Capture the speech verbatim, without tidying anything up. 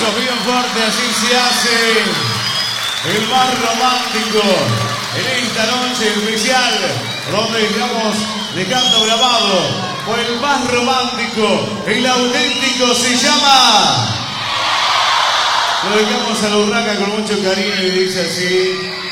Aplausos bien fuertes, así se hace el más romántico en esta noche especial, donde estamos dejando grabado por el más romántico, el auténtico, se llama. Lo dejamos a la urraca con mucho cariño y dice así.